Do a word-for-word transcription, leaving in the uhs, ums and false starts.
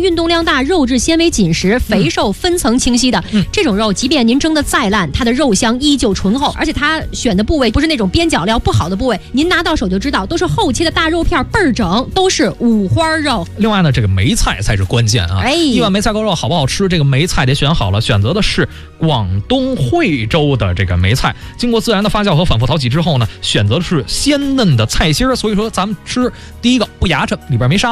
运动量大，肉质纤维紧实，肥瘦分层清晰的、嗯、这种肉，即便您蒸的再烂，它的肉香依旧醇厚，而且它选的部位不是那种边角料不好的部位，您拿到手就知道，都是厚切的大肉片，倍儿整，都是五花肉。 另外呢，这个梅菜才是关键啊！哎，一碗梅菜扣肉好不好吃？这个梅菜得选好了，选择的是广东惠州的这个梅菜，经过自然的发酵和反复淘洗之后呢，选择的是鲜嫩的菜心儿，所以说咱们吃第一个不牙碜，里边没沙。